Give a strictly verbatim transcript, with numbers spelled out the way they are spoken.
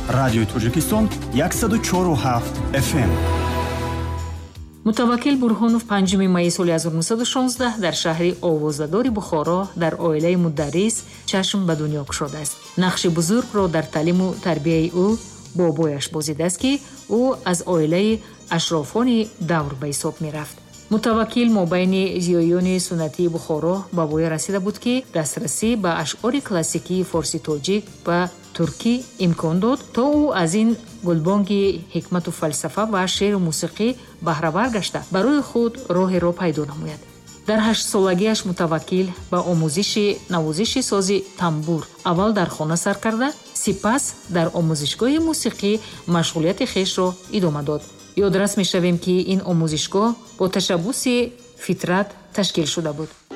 радиои Тоҷикистон صد و چهار و هفت اف ام. мутаваккил Бурҳонов панҷуми майи соли ҳазору нӯҳсаду шонздаҳ дар шаҳри овоздадори Бухоро дар оилаи мударрис чашм ба дунё кушодааст. нақши бузургро дар таълиму тарбияи ӯ бобояш бозидааст, ки ӯ аз оилаи ашрофони давр ба ҳисоб мерафт. мутаваккил мобайни зиёёни суннатии Бухоро ба воя расида буд, ки дастрасӣ ба ашъори классикии форси тоҷик ба туркӣ имкон дод, то ӯ аз ин гулбонги ҳикмату фалсафа ва шеъру мусиқӣ баҳравар гашта барои худ роҳеро пайдо намояд. дар ҳаштсолагиаш мутаваккил ба омӯзиши навозиши сози тамбур аввал дар хона сар карда, сипас дар омӯзишгоҳи мусиқӣ машғулияти хешро идома дод. ёдрас мешавем, ки ин омӯзишгоҳ бо ташаббуси фитрат ташкил шуда буд.